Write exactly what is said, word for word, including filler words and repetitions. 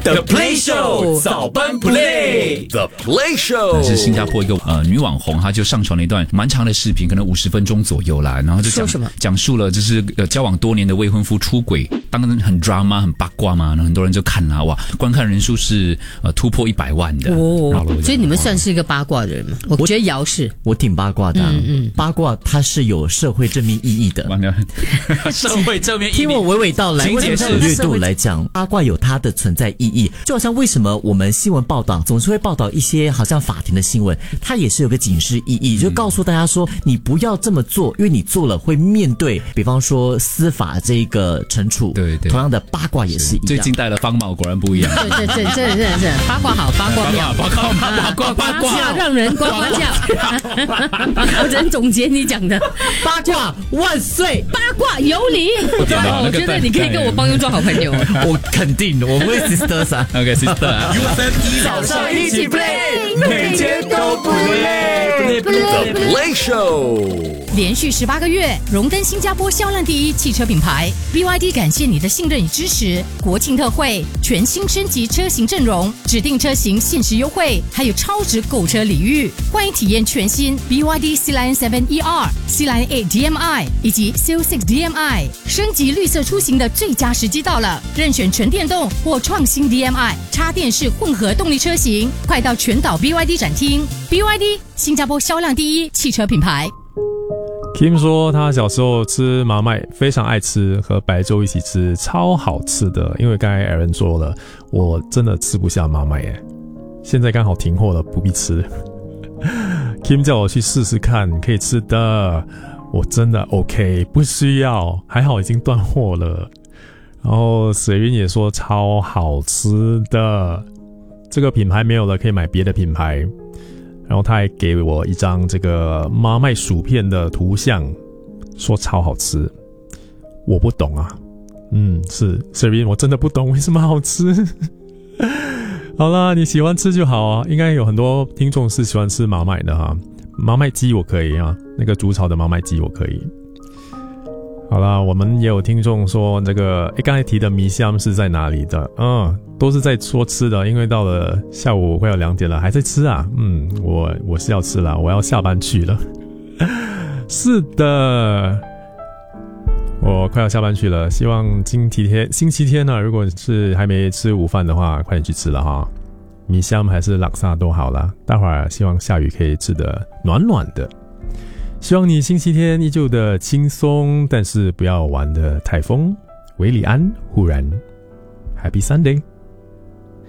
The Play Show 早班 Play The Play Show 是新加坡一个呃女网红，她就上传了一段蛮长的视频，可能五十分钟左右啦，然后就讲讲述了就是呃交往多年的未婚夫出轨，当然很 drama 很八卦嘛，然后很多人就看啦，哇，观看人数是呃突破一百万的哦，所以你们算是一个八卦的人吗？我觉得姚是， 我挺八卦的、啊，嗯嗯，八卦它是有社会正面意义的， 社会正面意义， 听我娓娓道来， 请解释。 略度来讲，八卦有它的存在意义，就好像为什么我们新闻报道总是会报道一些好像法庭的新闻，它也是有个警示意义，就告诉大家说你不要这么做，因为你做了会面对，比方说司法这个惩处。对对，同样的八卦也是一样。 最近戴了方帽，果然不一样。 对对对，真的真的真的，八卦好，八卦妙， 八卦八卦八卦， 让人呱呱叫。我只能总结你讲的， 八卦万岁， 八卦有理。我觉得你可以跟我帮佣做好朋友。 我肯定，我不会 sisters 啊。 OK sister， U F M 一早上一起 play， 每天都不累。The Play Show 连续十八个月荣登新加坡销量第一汽车品牌 B Y D， 感谢你的信任与支持。国庆特惠，全新升级车型阵容，指定车型限时优惠，还有超值购车礼遇。欢迎体验全新 B Y D Sea Lion 七 E R、Sea Lion 八 D M I 以及 Seal 六 D M I， 升级绿色出行的最佳时机到了。任选纯电动或创新 D M I、插电式混合动力车型，快到全岛 B Y D 展厅。B Y D 新加坡销量第一汽车品牌。 Kim 说他小时候吃麻麦非常爱吃，和白粥一起吃超好吃的，因为刚才 Aaron 说了，我真的吃不下麻麦耶，现在刚好停货了，不必吃。Kim 叫我去试试看，可以吃的，我真的 OK， 不需要，还好已经断货了。然后水云也说超好吃的，这个品牌没有了，可以买别的品牌。然后他还给我一张这个麻麦薯片的图像，说超好吃。我不懂啊，嗯，是 Sherry， 我真的不懂为什么好吃。好啦，你喜欢吃就好啊，应该有很多听众是喜欢吃麻麦的哈。麻麦鸡我可以啊，那个煮炒的麻麦鸡我可以。好啦，我们也有听众说这个诶刚才提的米香是在哪里的？嗯，都是在说吃的，因为到了下午快要两点了还在吃啊。嗯，我我是要吃了，我要下班去了。是的，我快要下班去了，希望星期天星期天呢、啊，如果是还没吃午饭的话，快点去吃了哈。米香还是拉萨都好啦，待会儿希望下雨可以吃得暖暖的。希望你星期天依旧的轻松，但是不要玩得太疯。维里安，忽然 Happy Sunday。